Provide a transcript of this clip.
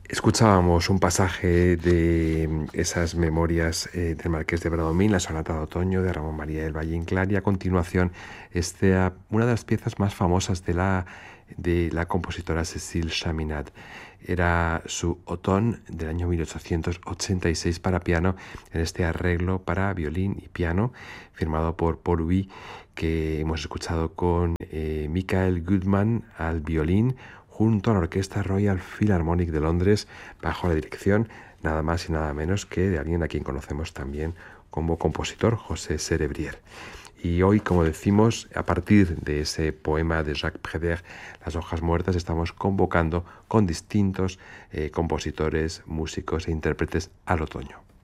Escuchábamos un pasaje de esas memorias del Marqués de Bradomín, la sonata de otoño de Ramón María del Valle Inclán, y a continuación una de las piezas más famosas de la compositora Cécile Chaminade. Era su Automne del año 1886 para piano, en este arreglo para violín y piano, firmado por Paul Huet, que hemos escuchado con Michael Goodman al violín, junto a la Orquesta Royal Philharmonic de Londres, bajo la dirección nada más y nada menos que de alguien a quien conocemos también como compositor, José Serebrier. Y hoy, como decimos, a partir de ese poema de Jacques Prévert, Las hojas muertas, estamos convocando con distintos compositores, músicos e intérpretes al otoño.